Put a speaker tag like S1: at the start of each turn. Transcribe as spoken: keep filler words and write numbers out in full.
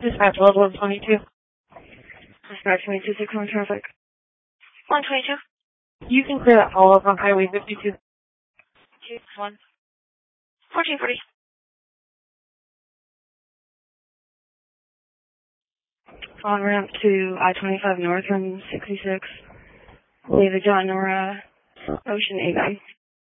S1: Dispatch level one twenty-two. Dispatch twenty-two six on traffic.
S2: one twenty-two.
S1: You can clear that follow-up on Highway fifty-two.
S2: two one. fourteen forty.
S1: On ramp to I twenty-five north from sixty-six. Leave the John Nora Ocean eight nine.